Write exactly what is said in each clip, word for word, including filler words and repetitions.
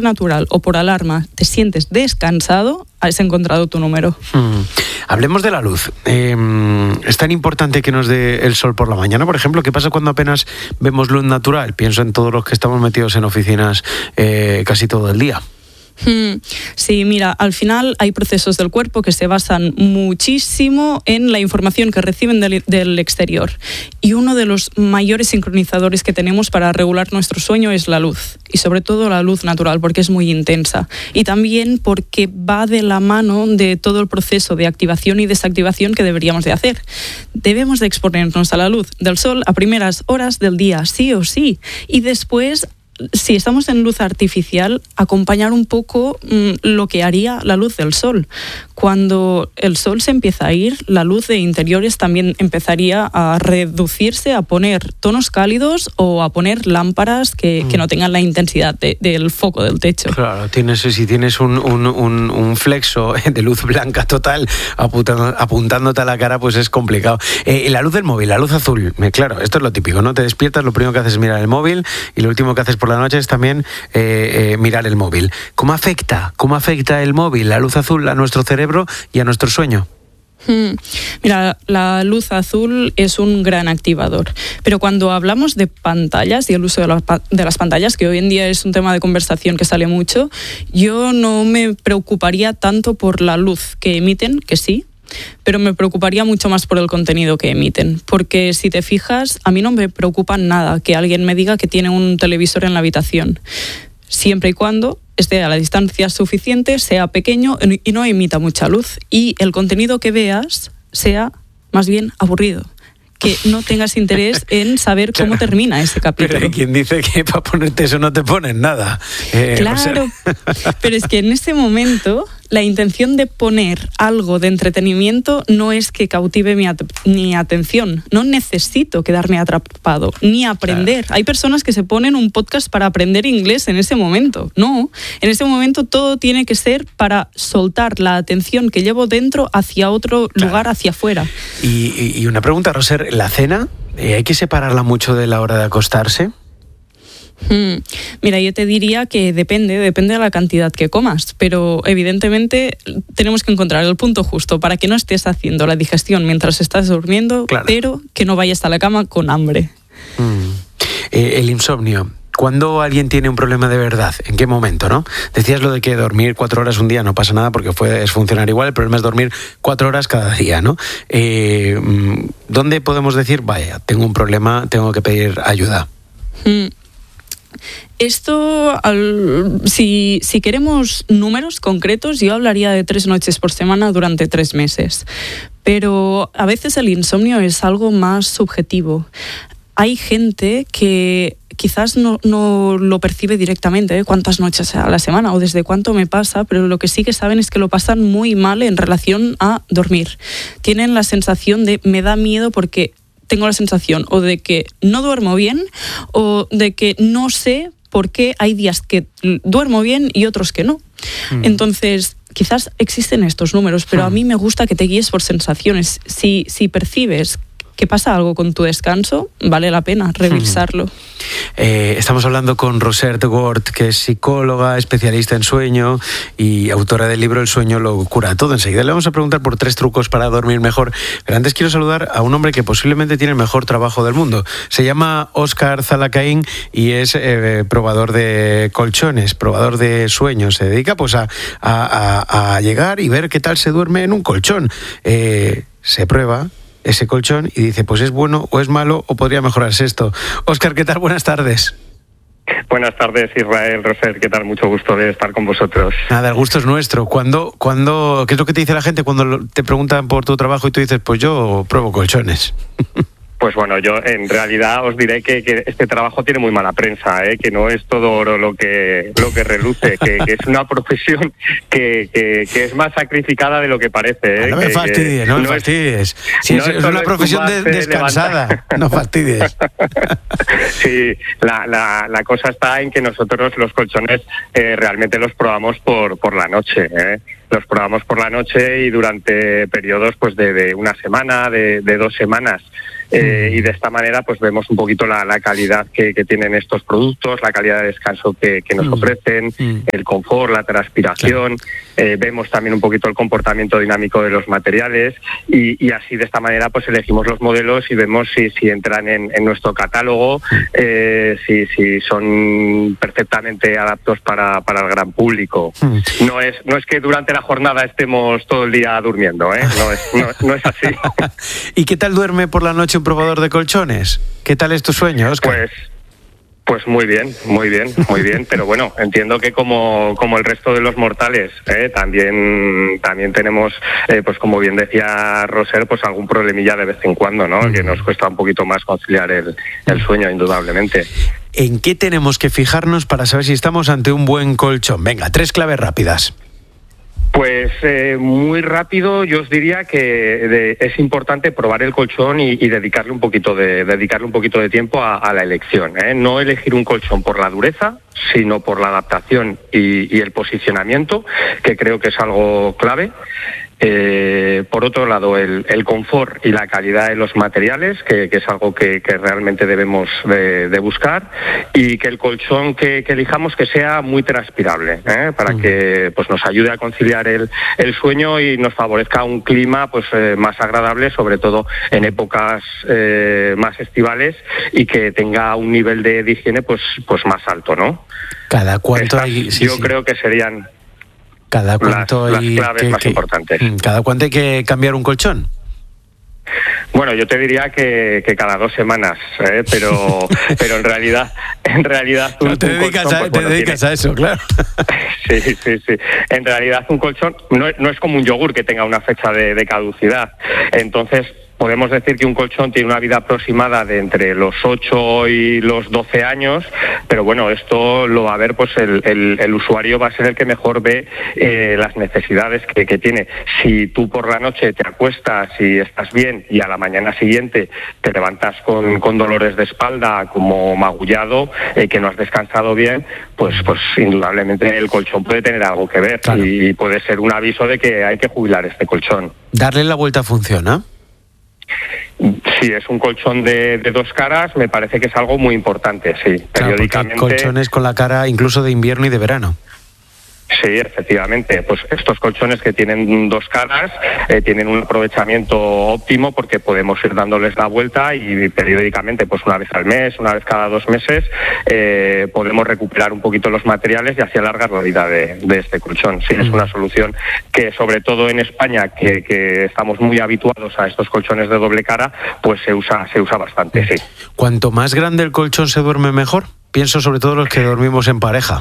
natural o por alarma te sientes descansado, has encontrado tu número. Hmm. Hablemos de la luz. Eh, ¿Es tan importante que nos dé el sol por la mañana, por ejemplo? ¿Qué pasa cuando apenas vemos luz natural? Pienso en todos los que estamos metidos en oficinas eh, casi todo el día. Sí, mira, al final hay procesos del cuerpo que se basan muchísimo en la información que reciben del, del exterior. Y uno de los mayores sincronizadores que tenemos para regular nuestro sueño es la luz. Y sobre todo la luz natural, porque es muy intensa. Y también porque va de la mano de todo el proceso de activación y desactivación que deberíamos de hacer. Debemos de exponernos a la luz del sol a primeras horas del día, sí o sí. Y después, si estamos en luz artificial, acompañar un poco mmm, lo que haría la luz del sol. Cuando el sol se empieza a ir, la luz de interiores también empezaría a reducirse, a poner tonos cálidos o a poner lámparas que, mm. que no tengan la intensidad de, del foco del techo. Claro, tienes, si tienes un, un, un, un flexo de luz blanca total apuntando, apuntándote a la cara, pues es complicado. Eh, la luz del móvil, la luz azul, eh, claro, esto es lo típico, ¿no? Te despiertas, lo primero que haces es mirar el móvil y lo último que haces por la noche es también eh, eh, mirar el móvil. ¿Cómo afecta? ¿Cómo afecta el móvil, la luz azul, a nuestro cerebro y a nuestro sueño? Hmm. Mira, la luz azul es un gran activador, pero cuando hablamos de pantallas y el uso de, la, de las pantallas, que hoy en día es un tema de conversación que sale mucho, yo no me preocuparía tanto por la luz que emiten, que sí, pero me preocuparía mucho más por el contenido que emiten, porque si te fijas, a mí no me preocupa nada que alguien me diga que tiene un televisor en la habitación, siempre y cuando esté a la distancia suficiente, sea pequeño y no emita mucha luz, y el contenido que veas sea más bien aburrido, que no tengas interés en saber cómo claro, termina ese capítulo. Pero ¿quién dice que para ponerte eso no te ponen nada? Eh, claro, o sea... pero es que en ese momento la intención de poner algo de entretenimiento no es que cautive mi, at- mi atención. No necesito quedarme atrapado, ni aprender. Claro. Hay personas que se ponen un podcast para aprender inglés en ese momento. No, en ese momento todo tiene que ser para soltar la atención que llevo dentro hacia otro claro. lugar, hacia afuera. Y, y una pregunta, Roser, ¿la cena eh, hay que separarla mucho de la hora de acostarse? Hmm. Mira, yo te diría que depende, depende de la cantidad que comas, pero evidentemente tenemos que encontrar el punto justo para que no estés haciendo la digestión mientras estás durmiendo, claro. pero que no vayas a la cama con hambre. Hmm. Eh, el insomnio. ¿Cuándo alguien tiene un problema de verdad? ¿En qué momento, no? Decías lo de que dormir cuatro horas un día no pasa nada porque puedes funcionar igual, el problema es dormir cuatro horas cada día, ¿no? Eh, ¿Dónde podemos decir, vaya, tengo un problema, tengo que pedir ayuda? Hmm. Esto, al, si, si queremos números concretos, yo hablaría de tres noches por semana durante tres meses. Pero a veces el insomnio es algo más subjetivo. Hay gente que quizás no, no lo percibe directamente, ¿eh? Cuántas noches a la semana o desde cuánto me pasa, pero lo que sí que saben es que lo pasan muy mal en relación a dormir. Tienen la sensación de me da miedo porque tengo la sensación o de que no duermo bien o de que no sé por qué hay días que duermo bien y otros que no. Mm. Entonces, quizás existen estos números, pero mm. a mí me gusta que te guíes por sensaciones. Si, si percibes que pasa algo con tu descanso, vale la pena revisarlo. Eh, estamos hablando con Roser de Gort, que es psicóloga, especialista en sueño y autora del libro El sueño lo cura todo. Enseguida le vamos a preguntar por tres trucos para dormir mejor. Pero antes quiero saludar a un hombre que posiblemente tiene el mejor trabajo del mundo. Se llama Óscar Zalacaín y es eh, probador de colchones, probador de sueños. Se dedica pues a, a, a, a llegar y ver qué tal se duerme en un colchón. Eh, se prueba ese colchón y dice, pues es bueno o es malo o podría mejorarse esto. Óscar, ¿qué tal? Buenas tardes. Buenas tardes, Israel, Roser, ¿qué tal? Mucho gusto de estar con vosotros. Nada, el gusto es nuestro. ¿Cuándo, cuándo, ¿Qué es lo que te dice la gente cuando te preguntan por tu trabajo y tú dices, pues yo pruebo colchones? Pues bueno, yo en realidad os diré que, que este trabajo tiene muy mala prensa, ¿eh? Que no es todo oro lo que lo que reluce, que, que es una profesión que, que, que es más sacrificada de lo que parece. ¿eh? No me que, fastidies, que no me no fastidies. Es, si no es, es una profesión de, descansada, no fastidies. Sí, la, la, la cosa está en que nosotros los colchones eh, realmente los probamos por, por la noche, ¿eh? Los probamos por la noche y durante periodos pues de, de una semana, de, de dos semanas. eh, y de esta manera pues vemos un poquito la, la calidad que, que tienen estos productos, la calidad de descanso que, que nos ofrecen, el confort, la transpiración, eh, vemos también un poquito el comportamiento dinámico de los materiales y, y así de esta manera pues elegimos los modelos y vemos si, si entran en, en nuestro catálogo, eh, si, si son perfectamente adaptados para, para el gran público. No es, no es que durante la jornada estemos todo el día durmiendo, ¿eh? No es, no, no es así. ¿Y qué tal duerme por la noche un probador de colchones? ¿Qué tal es tu sueño, Óscar? Pues Pues muy bien, muy bien, muy bien, pero bueno, entiendo que como, como el resto de los mortales, ¿eh? también también tenemos, eh, pues como bien decía Roser, pues algún problemilla de vez en cuando, ¿no? Que nos cuesta un poquito más conciliar el, el sueño, indudablemente. ¿En qué tenemos que fijarnos para saber si estamos ante un buen colchón? Venga, tres claves rápidas. Pues eh, muy rápido, yo os diría que de, es importante probar el colchón y, y dedicarle un poquito de dedicarle un poquito de tiempo a, a la elección, ¿eh? No elegir un colchón por la dureza, sino por la adaptación y, y el posicionamiento, que creo que es algo clave. Eh, por otro lado, el, el confort y la calidad de los materiales, que, que es algo que, que realmente debemos de, de buscar, y que el colchón que, que elijamos que sea muy transpirable, ¿eh? Para que pues nos ayude a conciliar el, el sueño y nos favorezca un clima pues eh, más agradable, sobre todo en épocas eh, más estivales, y que tenga un nivel de, de higiene pues, pues más alto, ¿no? ¿Cada cuánto Estas, hay? Sí, yo sí. creo que serían ¿Cada cuánto las, hay las claves que, más que, importantes. ¿Cada cuánto hay que cambiar un colchón? Bueno, yo te diría que, que cada dos semanas, ¿eh? pero pero en realidad en realidad un, no, te un dedicas, colchón, a, pues, te bueno, dedicas tiene... a eso, claro. Sí, sí, sí. En realidad un colchón no, no es como un yogur que tenga una fecha de, de caducidad. Entonces podemos decir que un colchón tiene una vida aproximada de entre los ocho y los doce años, pero bueno, esto lo va a ver, pues el, el, el usuario va a ser el que mejor ve eh, las necesidades que, que tiene. Si tú por la noche te acuestas y estás bien y a la mañana siguiente te levantas con, con dolores de espalda, como magullado, eh, que no has descansado bien, pues, pues indudablemente el colchón puede tener algo que ver, claro. Y puede ser un aviso de que hay que jubilar este colchón. ¿Darle la vuelta funciona? Si es un colchón de, de dos caras, me parece que es algo muy importante, sí. Claro, periódicamente. Colchones con la cara incluso de invierno y de verano. Sí, efectivamente. Pues estos colchones que tienen dos caras eh, tienen un aprovechamiento óptimo porque podemos ir dándoles la vuelta y periódicamente, pues una vez al mes, una vez cada dos meses, eh, podemos recuperar un poquito los materiales y así alargar la vida de, de este colchón. Sí, es una solución que sobre todo en España, que, que estamos muy habituados a estos colchones de doble cara, pues se usa, se usa bastante, sí. Cuanto más grande el colchón se duerme mejor. Pienso sobre todo los que dormimos en pareja.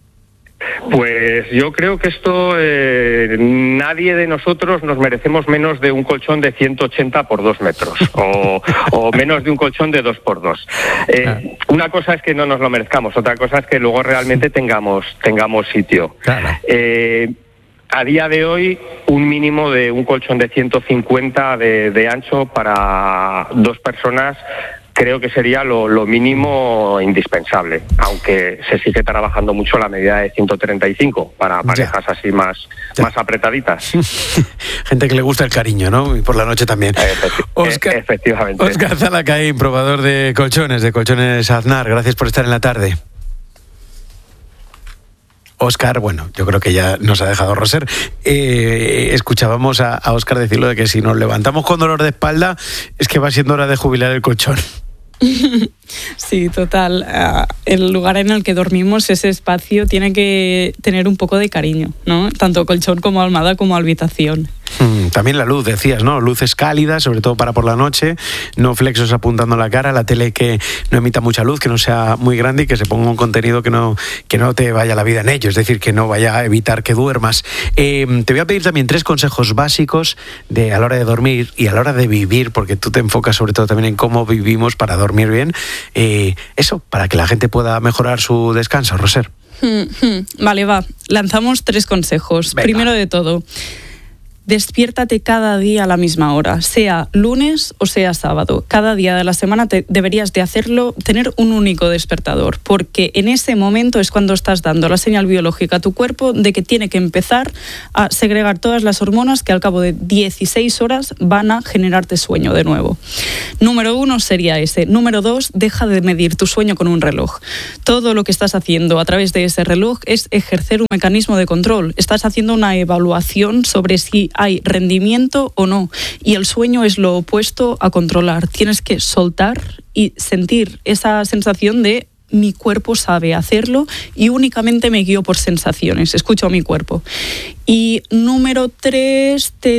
Pues yo creo que esto, eh, nadie de nosotros nos merecemos menos de un colchón de ciento ochenta por dos metros o, o menos de un colchón de dos por dos. Eh, claro. Una cosa es que no nos lo merezcamos, otra cosa es que luego realmente tengamos, tengamos sitio. Claro. Eh, A día de hoy, un mínimo de un colchón de ciento cincuenta de, de ancho para dos personas creo que sería lo, lo mínimo indispensable, aunque se sigue trabajando mucho la medida de ciento treinta y cinco para parejas ya. así más, más apretaditas. Gente que le gusta el cariño, ¿no? Y por la noche también. Efecti- Oscar, efectivamente. Óscar Zalacaín, probador de colchones, de colchones Aznar, gracias por estar en la tarde. Óscar, bueno, yo creo que ya nos ha dejado Roser. Eh, escuchábamos a, a Óscar decirlo de que si nos levantamos con dolor de espalda es que va siendo hora de jubilar el colchón. Sí, total. Uh, el lugar en el que dormimos, ese espacio, tiene que tener un poco de cariño, ¿no? Tanto colchón como almohada como habitación. Mm, también la luz, decías, ¿no? Luces cálidas, sobre todo para por la noche, no flexos apuntando a la cara, la tele que no emita mucha luz, que no sea muy grande y que se ponga un contenido que no, que no te vaya la vida en ello, es decir, que no vaya a evitar que duermas. Eh, te voy a pedir también tres consejos básicos de a la hora de dormir y a la hora de vivir, porque tú te enfocas sobre todo también en cómo vivimos para dormir bien. Eh, eso, para que la gente pueda mejorar su descanso, Roser. Vale, va. Lanzamos tres consejos. Venga. Primero de todo, despiértate cada día a la misma hora, sea lunes o sea sábado. Cada día de la semana te deberías de hacerlo, tener un único despertador, porque en ese momento es cuando estás dando la señal biológica a tu cuerpo de que tiene que empezar a segregar todas las hormonas que al cabo de dieciséis horas van a generarte sueño de nuevo. Número uno sería ese. Número dos, deja de medir tu sueño con un reloj. Todo lo que estás haciendo a través de ese reloj es ejercer un mecanismo de control. Estás haciendo una evaluación sobre si hay rendimiento o no, y el sueño es lo opuesto a controlar. Tienes que soltar y sentir esa sensación de mi cuerpo sabe hacerlo y únicamente me guío por sensaciones, escucho a mi cuerpo. Y número tres, te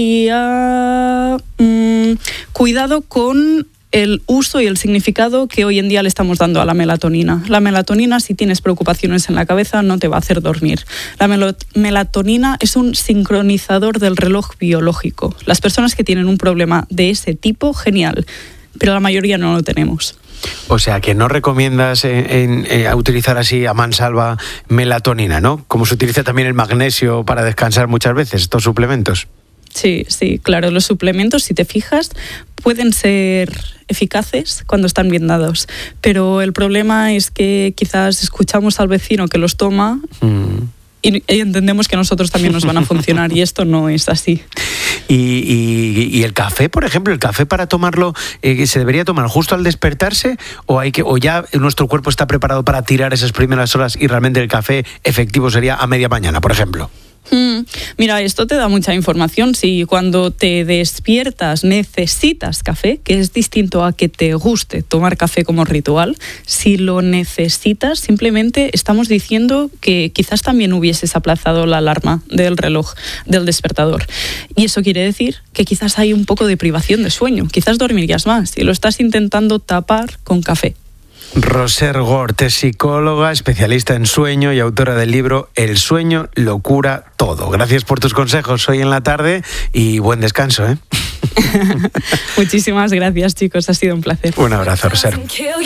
diría mmm, cuidado con el uso y el significado que hoy en día le estamos dando a la melatonina. La melatonina, si tienes preocupaciones en la cabeza, no te va a hacer dormir. La mel- melatonina es un sincronizador del reloj biológico. Las personas que tienen un problema de ese tipo, genial, pero la mayoría no lo tenemos. O sea, que no recomiendas en, en, en, utilizar así a mansalva melatonina, ¿no? Como se utiliza también el magnesio para descansar muchas veces, estos suplementos. Sí, sí, claro, los suplementos, si te fijas, pueden ser eficaces cuando están bien dados, pero el problema es que quizás escuchamos al vecino que los toma mm. y, y entendemos que a nosotros también nos van a funcionar, y esto no es así. Y, y, y el café, por ejemplo, el café para tomarlo, eh, ¿se debería tomar justo al despertarse o hay que o ya nuestro cuerpo está preparado para tirar esas primeras horas y realmente el café efectivo sería a media mañana, por ejemplo? Mm, mira, esto te da mucha información. Si cuando te despiertas necesitas café, que es distinto a que te guste tomar café como ritual, si lo necesitas, simplemente estamos diciendo que quizás también hubieses aplazado la alarma del reloj, del despertador. Y eso quiere decir que quizás hay un poco de privación de sueño, quizás dormirías más y lo estás intentando tapar con café. Roser Gort es psicóloga, especialista en sueño y autora del libro El sueño lo cura todo. Gracias por tus consejos hoy en la tarde y buen descanso, ¿eh? Muchísimas gracias, chicos, ha sido un placer. Un abrazo, Roser.